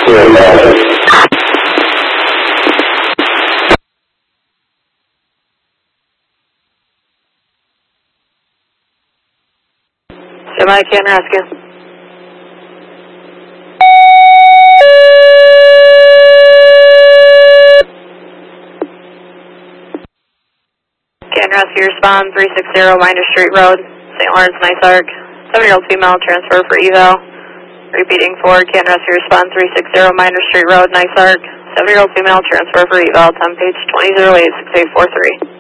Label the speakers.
Speaker 1: Semi can rescue. Can rescue respond 360 Minor Street Road, St. Lawrence, Nice Arc. 7-year-old female transfer for eval. Repeating for can rescue respond 360 Minor Street Road, Nice Arc. 7-year-old female transfer for eval. 10 page 2008 6843.